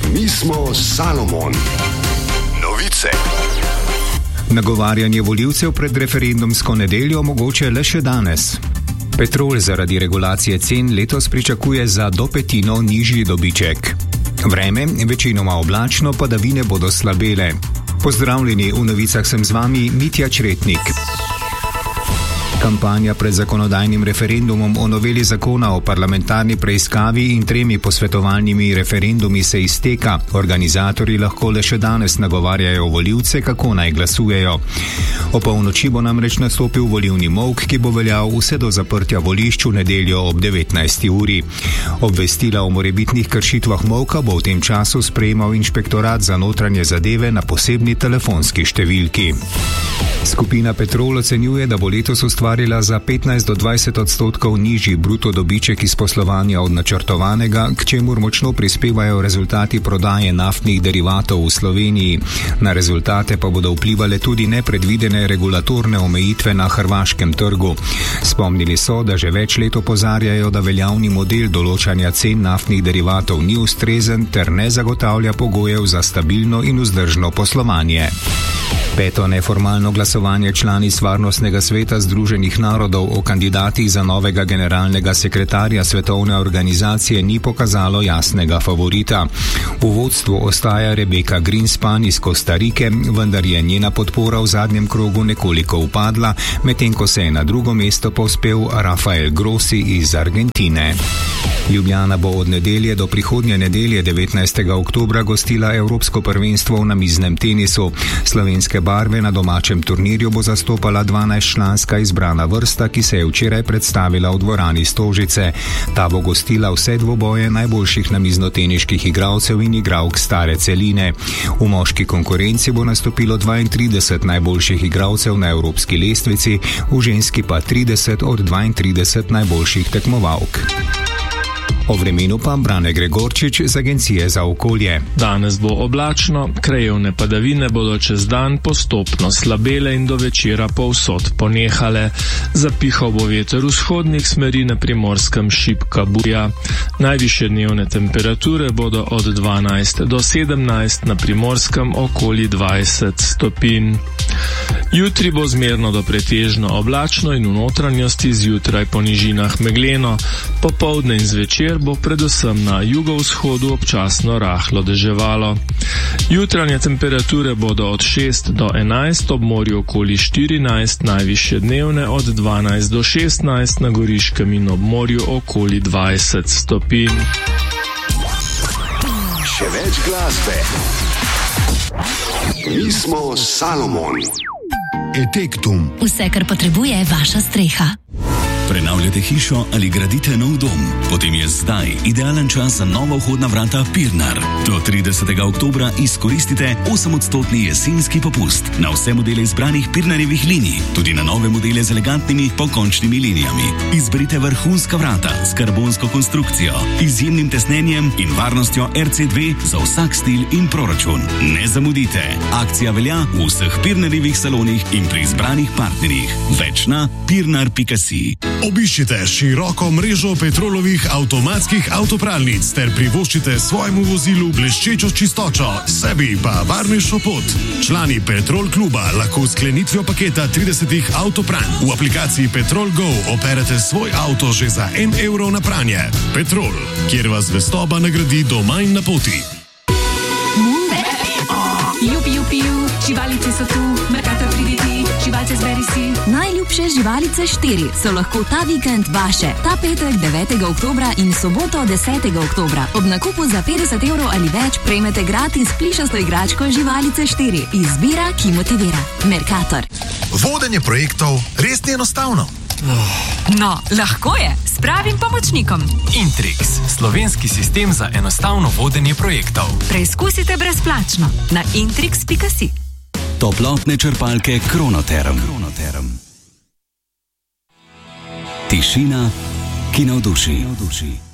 Mi smo Salomon. Novice. Nagovarjanje volivcev pred referendumsko nedeljo mogoče le še danes. Petrol zaradi regulacije cen letos pričakuje za do petino nižji dobiček. Vreme večinoma oblačno, padavine bodo slabele. Pozdravljeni, v novicah sem z vami Mitja Čretnik. Kampanja pred zakonodajnim referendumom o noveli zakona o parlamentarni preiskavi in 3 posvetovalnimi referendumi se izteka. Organizatorji lahko le še danes nagovarjajo volivce, kako naj glasujejo. O polnoči bo namreč nastopil volilni molk, ki bo veljal vse do zaprtja volišč v nedeljo ob 19. uri. Obvestila o morebitnih kršitvah molka bo v tem času sprejemal Inšpektorat za notranje zadeve na posebni telefonski številki. Skupina Petrol ocenjuje, da bo letos ustvarila za 15 do 20% nižji bruto dobiček iz poslovanja od načrtovanega, k čemur močno prispevajo rezultati prodaje naftnih derivatov v Sloveniji. Na rezultate pa bodo vplivale tudi nepredvidene regulatorne omejitve na hrvaškem trgu. Spomnili so, da že več let opozarjajo, da veljavni model določanja cen naftnih derivatov ni ustrezen ter ne zagotavlja pogojev za stabilno in vzdržno poslovanje. 5. neformalno glasovanje članic Varnostnega sveta Združenih narodov o kandidatih za novega generalnega sekretarja Svetovne organizacije ni pokazalo jasnega favorita. V vodstvu ostaja Rebecca Greenspan iz Kostarike, vendar je njena podpora v zadnjem krogu nekoliko upadla, medtem ko se je na drugo mesto povzpel Rafael Grossi iz Argentine. Ljubljana bo od nedelje do prihodnje nedelje 19. oktobra gostila Evropsko prvenstvo v namiznem tenisu. Slovenske barve na domačem turnirju bo zastopala 12-članska izbrana vrsta, ki se je včeraj predstavila v dvorani Stožice. Ta bo gostila vse dvoboje najboljših namiznoteniških igralcev in igralk stare celine. V moški konkurenci bo nastopilo 32 najboljših igralcev na evropski lestvici, v ženski pa 30 od 32 najboljših tekmovalk. O vremenu pa Brane Gregorčič z Agencije za okolje. Danes bo oblačno, krajevne padavine bodo čez dan postopno slabele in do večera povsod ponehale. Zapihal bo veter vzhodnih smeri, na Primorskem šibka buja. Najvišje dnevne temperature bodo od 12 do 17, na Primorskem okoli 20 stopinj. Jutri bo zmerno do pretežno oblačno in v notranjosti zjutraj po nižinah megleno. Popoldne in zvečer bo predvsem na jugovzhodu občasno rahlo deževalo. Jutranje temperature bodo od 6 do 11, ob morju okoli 14, najvišje dnevne od 12 do 16, na Goriškem in ob morju okoli 20 stopinj. Še več glasbe. Mi smo Salomon. Etektum. Vse, kar potrebuje vaša streha. Prenavljate hišo ali gradite nov dom? Potem je zdaj idealen čas za nova vhodna vrata Pirnar. Do 30. oktobra izkoristite 8% jesenski popust na vse modele izbranih Pirnarjevih linij, tudi na nove modele z elegantnimi pokončnimi linijami. Izberite vrhunska vrata s karbonsko konstrukcijo, izjemnim tesnenjem in varnostjo RC2 za vsak stil in proračun. Ne zamudite. Akcija velja v vseh Pirnarjevih salonih in pri izbranih partnerjih. Več na pirnar.si. Obiščite široko mrežo Petrolovih avtomatskih avtopralnic ter privoščite svojemu vozilu bleščečo čistočo, sebi pa varnejšo pot. Člani Petrol kluba lahko s sklenitvijo paketa 30 avtopranj v aplikaciji Petrol Go operete svoj avto že za 1 evro na pranje. Petrol, kjer vas zvestoba nagradi doma in na poti. Živalice so tu, Mercator pridi ti, živalce zberi si. Najljubše živalice 4 so lahko ta vikend vaše. Ta petek 9. oktobra in soboto 10. oktobra. Ob nakupu za 50 evrov ali več prejmete gratis plišasto igračko Živalice 4. Izbira, ki motivira. Mercator. Vodenje projektov res ni enostavno. No, lahko je, s pravim pomočnikom. Intrix, slovenski sistem za enostavno vodenje projektov. Preizkusite brezplačno na intrix.si. Toplotne črpalke Kronoterm. Tišina, ki navduši.